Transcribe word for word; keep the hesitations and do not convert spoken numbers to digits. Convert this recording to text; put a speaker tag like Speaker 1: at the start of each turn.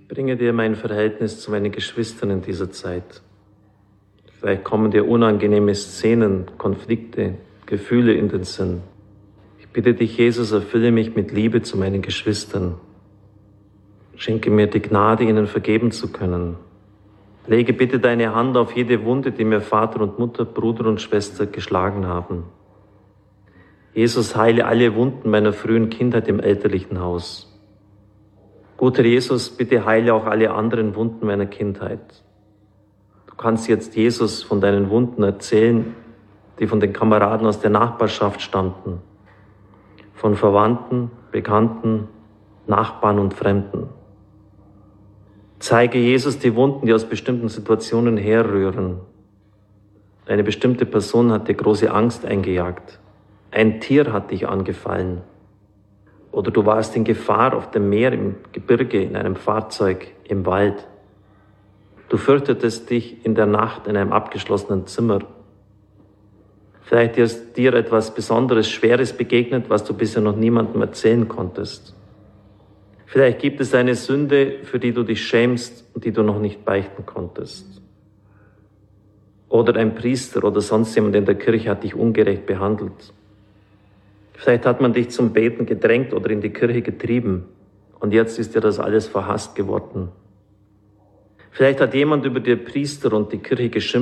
Speaker 1: Ich bringe dir mein Verhältnis zu meinen Geschwistern in dieser Zeit. Vielleicht kommen dir unangenehme Szenen, Konflikte, Gefühle in den Sinn. Ich bitte dich, Jesus, erfülle mich mit Liebe zu meinen Geschwistern. Schenke mir die Gnade, ihnen vergeben zu können. Lege bitte deine Hand auf jede Wunde, die mir Vater und Mutter, Bruder und Schwester geschlagen haben. Jesus, heile alle Wunden meiner frühen Kindheit im elterlichen Haus. Guter Jesus, bitte heile auch alle anderen Wunden meiner Kindheit. Du kannst jetzt Jesus von deinen Wunden erzählen, die von den Kameraden aus der Nachbarschaft stammten, von Verwandten, Bekannten, Nachbarn und Fremden. Zeige Jesus die Wunden, die aus bestimmten Situationen herrühren. Eine bestimmte Person hat dir große Angst eingejagt. Ein Tier hat dich angefallen. Oder du warst in Gefahr auf dem Meer, im Gebirge, in einem Fahrzeug, im Wald. Du fürchtetest dich in der Nacht in einem abgeschlossenen Zimmer. Vielleicht ist dir etwas Besonderes, Schweres begegnet, was du bisher noch niemandem erzählen konntest. Vielleicht gibt es eine Sünde, für die du dich schämst und die du noch nicht beichten konntest. Oder ein Priester oder sonst jemand in der Kirche hat dich ungerecht behandelt. Vielleicht hat man dich zum Beten gedrängt oder in die Kirche getrieben und jetzt ist dir das alles verhasst geworden. Vielleicht hat jemand über dir Priester und die Kirche geschimpft